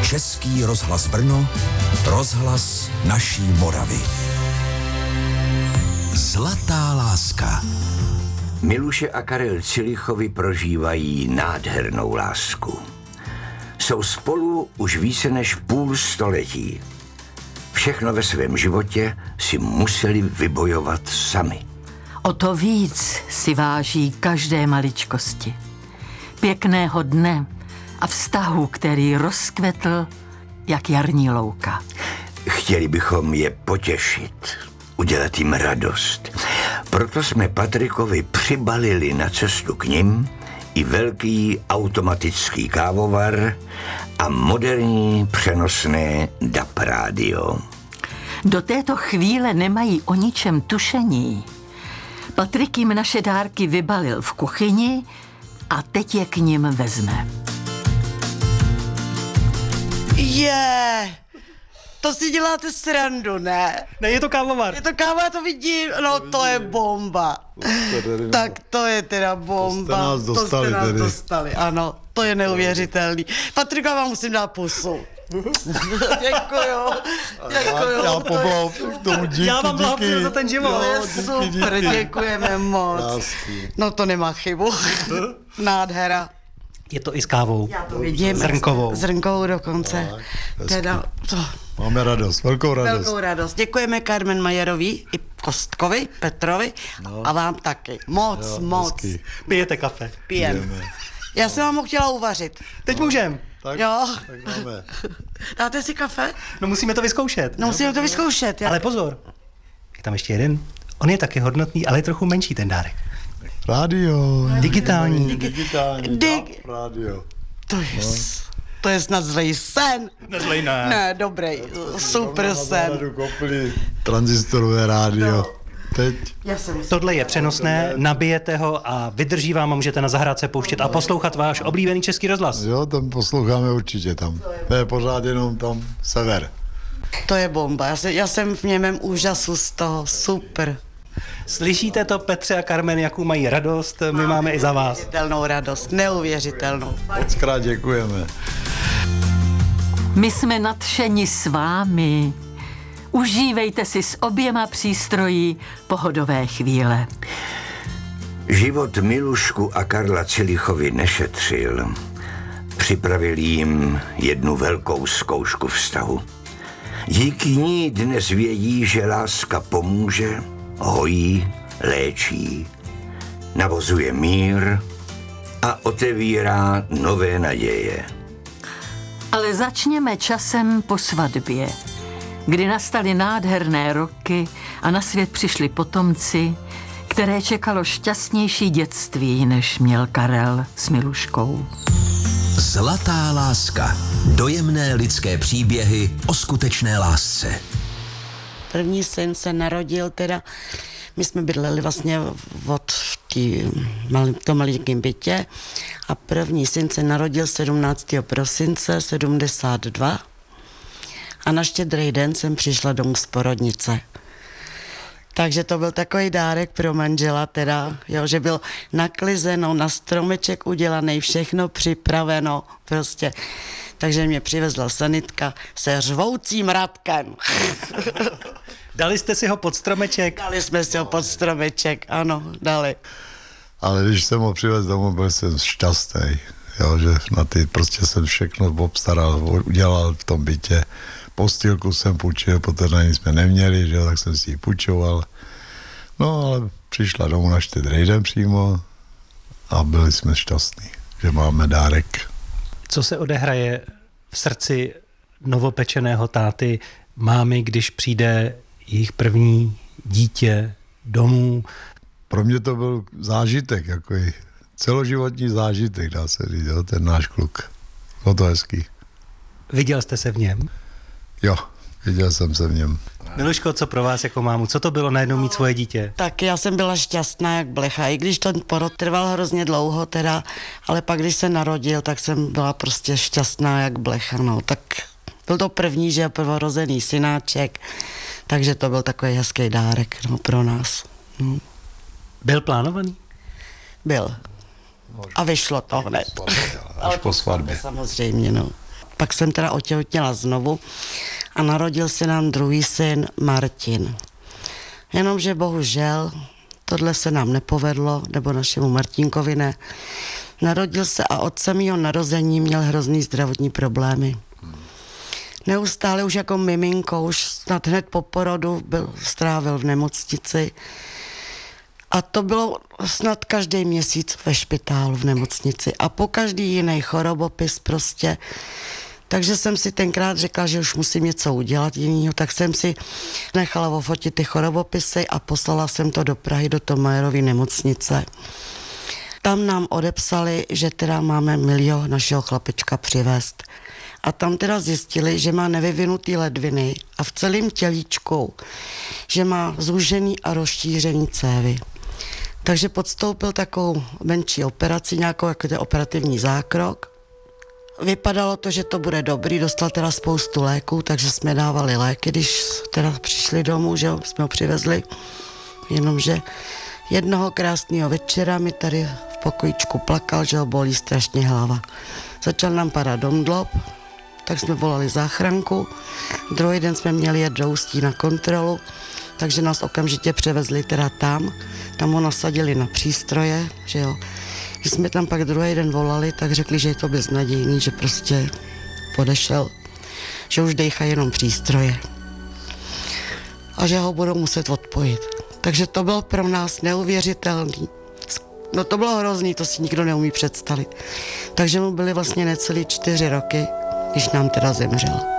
Český rozhlas Brno, rozhlas naší Moravy. Zlatá láska. Miluše a Karel Cilichovi prožívají nádhernou lásku. Jsou spolu už více než půl století. Všechno ve svém životě si museli vybojovat sami. O to víc si váží každé maličkosti. Pěkného dne a vztahu, který rozkvetl jak jarní louka. Chtěli bychom je potěšit, udělat jim radost. Proto jsme Patrikovi přibalili na cestu k nim i velký automatický kávovar a moderní přenosné DAB rádio. Do této chvíle nemají o ničem tušení. Patrik jim naše dárky vybalil v kuchyni a teď je k nim vezme. To si děláte srandu, ne? Ne, je to kávovar. Je to káva, já to vidím. No, to je bomba. Tak to je teda bomba. To jste nás dostali, ano. To je neuvěřitelný. Patrika, vám musím dát pusu. Děkuju. Já poblahopřeji k tomu, díky. Já vám blahopřeji za ten život. Super, děkujeme moc. No to nemá chybu. Nádhera. Je to i s kávou. Já to vidím. Zrnkovou. Zrnkovou dokonce. Teda to. Máme radost, velkou radost. Velkou radost. Děkujeme Carmen Majerovi i Kostkovi, Petrovi a vám taky. Moc. Hezký. Pijete kafe. Pijem. Já jsem vám ho chtěla uvařit. Teď můžem. Tak, Jo. tak máme. Dáte si kafe? No musíme to vyzkoušet. No musíme to vyzkoušet. Ale pozor. Je tam ještě jeden. On je taky hodnotný, ale je trochu menší ten dárek. Rádio. Digitální. Rádio. To je snad zlej sen. Nezlej, ne. Ne, dobrý. Super sen. Tranzistorové rádio. Teď. Tohle je přenosné, nabijete ho a vydrží vám a můžete na zahrádce pouštět a poslouchat váš oblíbený Český rozhlas. Jo, tam posloucháme určitě tam. To je pořád jenom tam sever. To je bomba. Já jsem v němém úžasu z toho. Super. Slyšíte to, Petře a Carmen, jakou mají radost? My máme i za vás. Neuvěřitelnou radost, neuvěřitelnou. Mockrát děkujeme. My jsme nadšeni s vámi. Užívejte si s oběma přístroji pohodové chvíle. Život Milušku a Karla Cilichovi nešetřil. Připravil jim jednu velkou zkoušku vztahu. Díky ní dnes vědí, že láska pomůže, hojí, léčí, navozuje mír a otevírá nové naděje. Ale začněme časem po svatbě, kdy nastaly nádherné roky a na svět přišli potomci, které čekalo šťastnější dětství, než měl Karel s Miluškou. Zlatá láska. Dojemné lidské příběhy o skutečné lásce. První syn se narodil teda, my jsme bydleli vlastně v tom malinkém bytě a první syn se narodil 17. prosince 72 a na Štědrý den jsem přišla domů z porodnice. Takže to byl takový dárek pro manžela teda, jo, že byl naklizeno, na stromeček udělaný, všechno připraveno prostě. Takže mě přivezla sanitka se řvoucím Radkem. Dali jste si ho pod stromeček? Dali jsme si ho pod stromeček, ano, dali. Ale když jsem ho přivez domů, byl jsem šťastný, jo, že na ty prostě jsem všechno obstaral, udělal v tom bytě. Postýlku jsem půjčil, protože na ní jsme neměli, že, tak jsem si ji půjčoval. No, ale přišla domů na Štědrý den přímo a byli jsme šťastní, že máme dárek. Co se odehraje v srdci novopečeného táty mámy, když přijde jejich první dítě domů? Pro mě to byl zážitek, takový celoživotní zážitek, dá se říct, jo, ten náš kluk. Bylo to hezký. Viděl jste se v něm? Jo, viděl jsem se v něm. Miluško, co pro vás jako mámu? Co to bylo najednou mít svoje dítě? Tak já jsem byla šťastná jak blecha, i když ten porod trval hrozně dlouho teda, ale pak když se narodil, tak jsem byla prostě šťastná jak blecha, no. Tak byl to první, že prvorozený synáček, takže to byl takový hezký dárek, no, pro nás. No. Byl plánovaný? Byl. A vyšlo to hned. Až po svatbě. Samozřejmě, no. Pak jsem teda otěhotněla znovu a narodil se nám druhý syn Martin. Jenomže bohužel tohle se nám nepovedlo, nebo našemu Martinkovi ne. Narodil se a od samého narození měl hrozný zdravotní problémy. Neustále už jako miminko, už snad hned po porodu strávil v nemocnici. A to bylo snad každý měsíc ve špitálu v nemocnici. A po každý jiný chorobopis prostě. Takže jsem si tenkrát řekla, že už musím něco udělat jinýho, tak jsem si nechala ofotit ty chorobopisy a poslala jsem to do Prahy, do Tomajerovy nemocnice. Tam nám odepsali, že teda máme Milio, našeho chlapečka, přivést. A tam teda zjistili, že má nevyvinutý ledviny a v celém tělíčku, že má zúžený a rozšířený cévy. Takže podstoupil takovou menší operaci, nějakou jako operativní zákrok. Vypadalo to, že to bude dobrý, dostal teda spoustu léků, takže jsme dávali léky, když teda přišli domů, že jsme ho přivezli. Jenomže jednoho krásného večera mi tady v pokojíčku plakal, že ho bolí strašně hlava. Začal nám padat domdlob, tak jsme volali záchranku. Druhý den jsme měli jet do Ústí na kontrolu, takže nás okamžitě převezli teda tam. Tam ho nasadili na přístroje, že jo. Když jsme tam pak druhý den volali, tak řekli, že je to beznadějný, že prostě odešel, že už dejchají jenom přístroje a že ho budou muset odpojit. Takže to bylo pro nás neuvěřitelný. No to bylo hrozný, to si nikdo neumí představit. Takže mu byly vlastně necelý 4 roky, když nám teda zemřel.